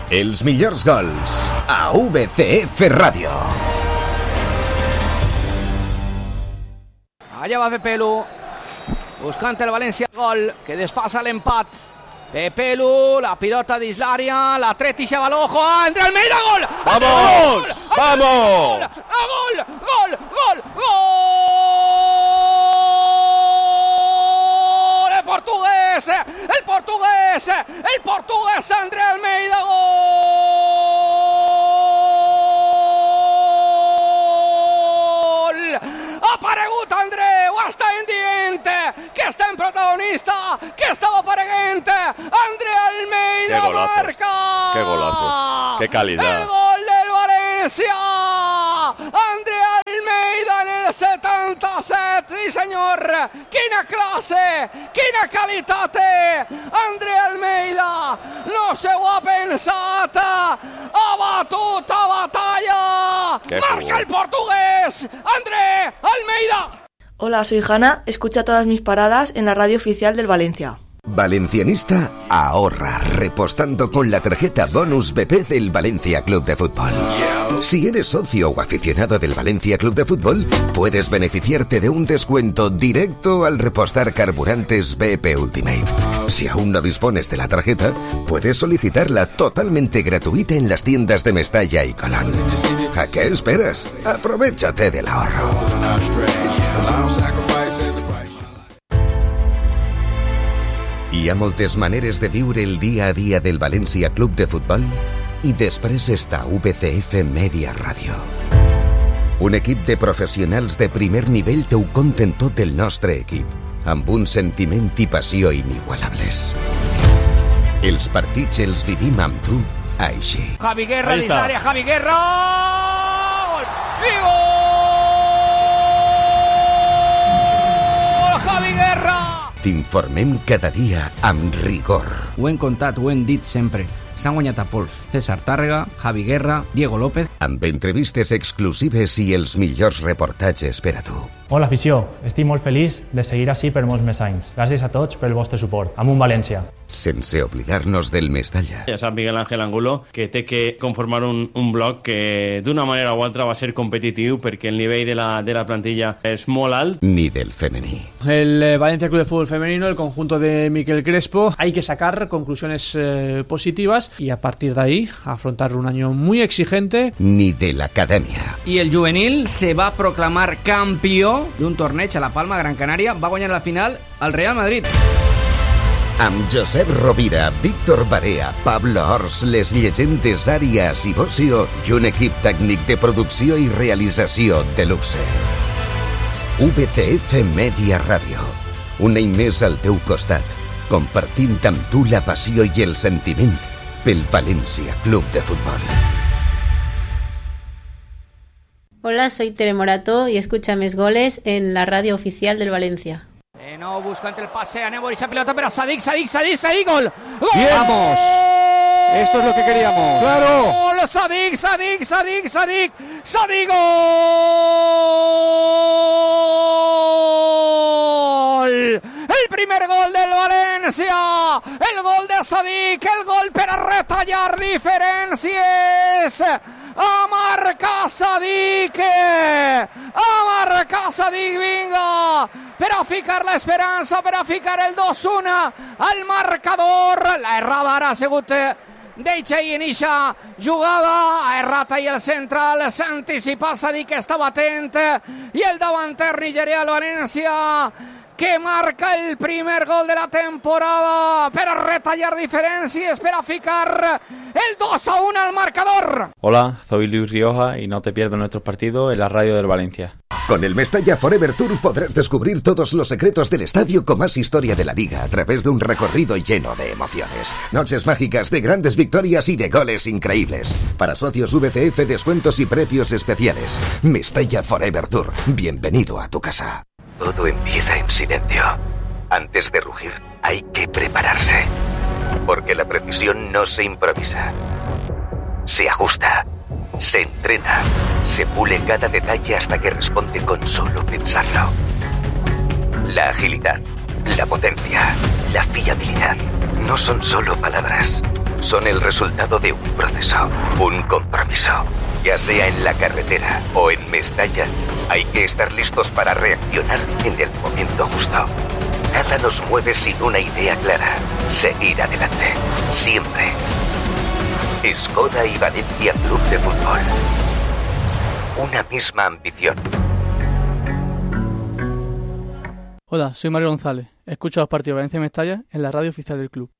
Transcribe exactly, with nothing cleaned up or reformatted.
Els millors gols a V C F Ràdio. Allá va Pepelu, buscant el València gol, que desfasa l'empat. Pepelu, la pilota dins l'àrea, la tret i xava l'ojo, André Almeida, gol! ¡Vamos! ¡Vamos! ¡Gol! ¡Gol! ¡Gol! ¡Gol! ¡El portugués! ¡El portugués! ¡El portugués André Almeida, gol! Ha aparegut André, ho està dient, que està en protagonista, que estava apareguent, André Almeida marca. ¡Qué golazo! ¡Qué calidad! El gol del València! André Almeida en el setanta-set, sí senyor! Quina classe, quina qualitat! André Almeida no se ho ha pensat, ha batut a batalla, marca el portugués, André Almeida. Hola, soy Hanna, escucha todas mis paradas en la radio oficial del Valencia. Valencianista ahorra repostando con la tarjeta Bonus B P del Valencia Club de Fútbol. Si eres socio o aficionado del Valencia Club de Fútbol, puedes beneficiarte de un descuento directo al repostar carburantes B P Ultimate. Si aún no dispones de la tarjeta, puedes solicitarla totalmente gratuita en las tiendas de Mestalla y Colón. ¿A qué esperas? Aprovechate del ahorro. Hi ha moltes maneres de viure el dia a dia del València Club de Futbol i després està V C F Media Ràdio. Un equip de professionals de primer nivell t'ho conten tot del nostre equip, amb un sentiment i passió inigualables. Els partits els vivim amb tu així. Javi Guerra dins l'àrea, Javi Guerra! Gol! I gol! Javi Guerra! T'informem cada dia amb rigor. Ho hem contat, ho hem dit sempre. S'han guanyat a pols. César Tàrrega, Javi Guerra, Diego López. Amb entrevistes exclusives i els millors reportatges per a tu. Hola, afició. Estic molt feliç de seguir així per molts més anys. Gràcies a tots pel vostre suport. Amunt València. Sense oblidar-nos del Mestalla. Ja sap Miguel Ángel Angulo que té que conformar un, un bloc que d'una manera o altra va ser competitiu perquè el nivell de la, de la plantilla és molt alt. Ni del femení. El eh, Valencia Club de Fútbol Femenino, el conjunto de Miquel Crespo, hay que sacar conclusiones eh, positivas y a partir de ahí afrontar un año muy exigente. Ni de la academia. I el juvenil se va proclamar campió d'un torneig a la Palma, Gran Canària. Va guanyar la final al Real Madrid. Amb Josep Rovira, Víctor Barea, Pablo Ors, les llegendes Àrias i Bocio i un equip tècnic de producció i realització de luxe. V C F Media Ràdio. Un any més al teu costat, compartint amb tu la passió i el sentiment pel Valencia Club de Fútbol. Hola, soy Tere Morato y escucha mis goles en la radio oficial del Valencia. Eh, no, buscante el pase a Nebor y esa pelota, pero Sadik, Sadik, Sadik, Sadik, gol. ¡Gol! Bien. ¡Vamos! Esto es lo que queríamos. ¡Claro! ¡Gol! Sadik, Sadik, Sadik, Sadik, Sadik, gol. El primer gol del València, el gol de Sadik, el gol per a retallar diferències. A marcar Sadik, a marcar Sadik, vinga, per a ficar l'esperança, per a ficar el dos a uno al marcador. La errada ara ha sigut d'Eixa i en eixa jugada, ha errat ahir el central, s'anticipa Sadik, que estava atent, i el davanter nigerià al València, que marca el primer gol de la temporada per a retallar diferències, per a ficar el dos a uno al marcador. Hola, soy Luis Rioja y no te pierdas nuestros partidos en la radio del Valencia. Con el Mestalla Forever Tour podrás descubrir todos los secretos del estadio con más historia de la liga a través de un recorrido lleno de emociones. Noches mágicas de grandes victorias y de goles increíbles. Para socios V C F, descuentos y precios especiales. Mestalla Forever Tour. Bienvenido a tu casa. Todo empieza en silencio. Antes de rugir, hay que prepararse. Porque la precisión no se improvisa. Se ajusta. Se entrena, se pule cada detalle hasta que responde con solo pensarlo. La agilidad, la potencia, la fiabilidad no son solo palabras, son el resultado de un proceso, un compromiso. Ya sea en la carretera o en Mestalla, hay que estar listos para reaccionar en el momento justo. Nada nos mueve sin una idea clara: seguir adelante, siempre. Skoda y Valencia Club de Fútbol. Una misma ambición. Hola, soy Mario González. Escucho los partidos de Valencia y Mestalla en la radio oficial del club.